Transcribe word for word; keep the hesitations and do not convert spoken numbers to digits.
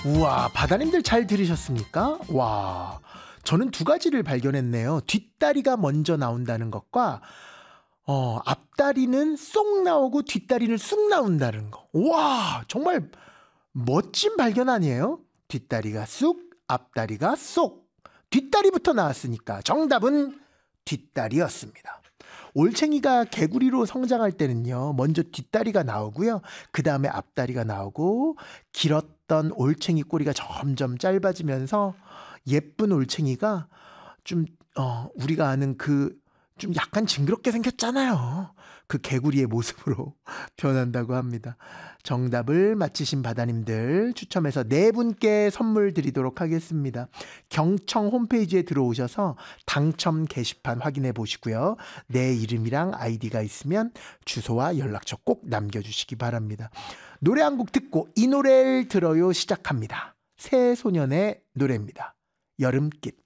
우와, 바다님들 잘 들으셨습니까? 와, 저는 두 가지를 발견했네요. 뒷다리가 먼저 나온다는 것과 어, 앞다리는 쏙 나오고 뒷다리는 쑥 나온다는 거. 와, 정말 멋진 발견 아니에요? 뒷다리가 쑥, 앞다리가 쏙. 뒷다리부터 나왔으니까 정답은 뒷다리였습니다. 올챙이가 개구리로 성장할 때는요, 먼저 뒷다리가 나오고요, 그 다음에 앞다리가 나오고, 길었던 올챙이 꼬리가 점점 짧아지면서 예쁜 올챙이가 좀 어, 우리가 아는 그 좀 약간 징그럽게 생겼잖아요. 그 개구리의 모습으로 변한다고 합니다. 정답을 맞히신 바다님들 추첨해서 네 분께 선물 드리도록 하겠습니다. 경청 홈페이지에 들어오셔서 당첨 게시판 확인해 보시고요. 내 이름이랑 아이디가 있으면 주소와 연락처 꼭 남겨주시기 바랍니다. 노래 한 곡 듣고 이 노래를 들어요 시작합니다. 새소년의 노래입니다. 여름빛.